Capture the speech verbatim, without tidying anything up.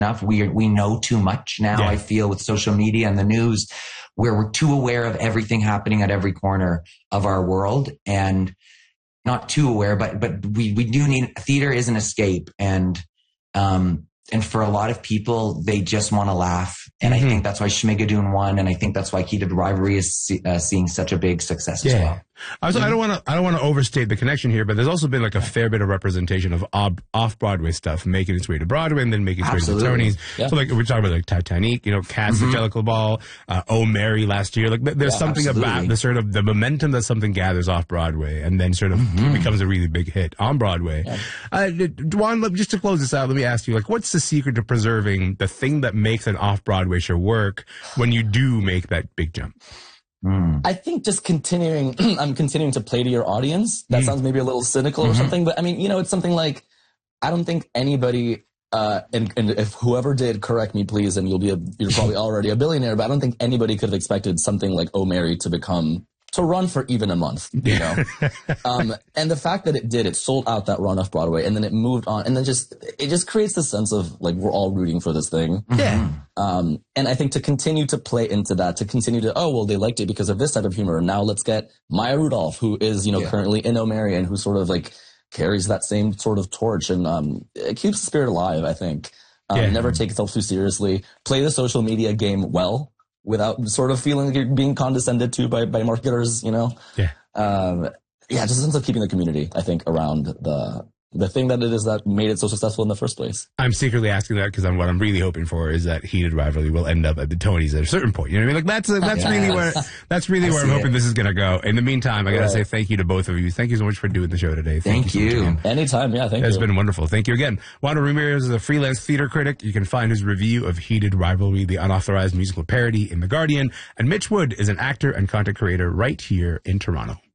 enough. We we know too much now. Yeah. I feel with social media and the news, where we're too aware of everything happening at every corner of our world, and not too aware, but but we we do need theater is an escape, and um and for a lot of people, they just want to laugh. And mm-hmm. I think that's why Schmigadoon won. And I think that's why Heated Rivalry is see, uh, seeing such a big success yeah. as well. Also, mm-hmm. I don't want to, I don't want to overstate the connection here, but there's also been like a fair bit of representation of ob- off-Broadway stuff making its way to Broadway and then making its Absolutely. way to the Tonys. Yeah. So like, we're talking about like Titanic, you know, Cats, mm-hmm. Angelical Ball, uh, Oh Mary last year. Like there's yeah, something absolutely. about the sort of the momentum that something gathers off Broadway and then sort of mm-hmm. becomes a really big hit on Broadway. Yeah. Uh, Juan, just to close this out, let me ask you, like, what's the secret to preserving the thing that makes an off-Broadway show work when you do make that big jump? Mm. I think just continuing, I'm continuing to play to your audience. That mm. sounds maybe a little cynical mm-hmm. or something, but I mean, you know, it's something like, I don't think anybody, uh, and, and if whoever did, correct me please, and you'll be a, you're probably already a billionaire, but I don't think anybody could have expected something like Oh Mary to become, to run for even a month, you know? um, and the fact that it did, it sold out that run off Broadway, and then it moved on, and then just, it just creates the sense of, like, we're all rooting for this thing. Yeah. Um, and I think to continue to play into that, to continue to, oh, well, they liked it because of this type of humor, and now let's get Maya Rudolph, who is, you know, yeah. currently in Oh Mary, and who sort of, like, carries that same sort of torch, and um, it keeps the spirit alive, I think. Um, yeah. Never take itself too seriously. Play the social media game well, without sort of feeling like you're being condescended to by, by marketers, you know? Yeah. Um, yeah, just a sense of keeping the community, I think, around the the thing that it is that made it so successful in the first place. I'm secretly asking that because I'm, what I'm really hoping for is that Heated Rivalry will end up at the Tonys at a certain point. You know what I mean? Like that's that's really where that's really where I'm hoping it. this is going to go. In the meantime, I got to right. say thank you to both of you. Thank you so much for doing the show today. Thank, thank you. you. So Anytime, yeah, thank it's you. It's been wonderful. Thank you again. Wanda Ramirez is a freelance theater critic. You can find his review of Heated Rivalry, the unauthorized musical parody, in The Guardian. And Mitch Wood is an actor and content creator right here in Toronto.